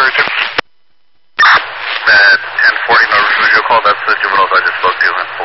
Cherry 2. At 1040 Nova Refugio call, that's the juveniles I just spoke to.